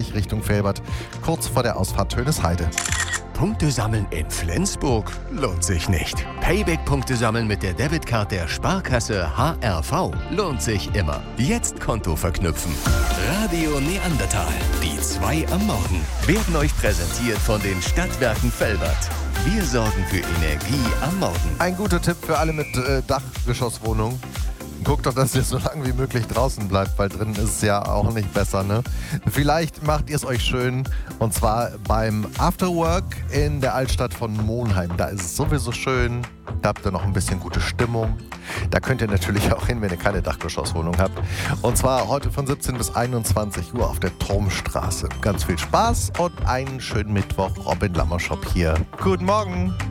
A20 Richtung Velbert, kurz vor der Ausfahrt Tönesheide. Punkte sammeln in Flensburg lohnt sich nicht. Payback-Punkte sammeln mit der Debitcard der Sparkasse HRV lohnt sich immer. Jetzt Konto verknüpfen. Radio Neandertal, die 2 am Morgen, werden euch präsentiert von den Stadtwerken Velbert. Wir sorgen für Energie am Morgen. Ein guter Tipp für alle mit Dachgeschosswohnung. Guckt doch, dass ihr so lange wie möglich draußen bleibt, weil drin ist es ja auch nicht besser, ne? Vielleicht macht ihr es euch schön, und zwar beim Afterwork in der Altstadt von Monheim. Da ist es sowieso schön, da habt ihr noch ein bisschen gute Stimmung. Da könnt ihr natürlich auch hin, wenn ihr keine Dachgeschosswohnung habt. Und zwar heute von 17 bis 21 Uhr auf der Turmstraße. Ganz viel Spaß und einen schönen Mittwoch. Robin Lammerschop hier. Guten Morgen.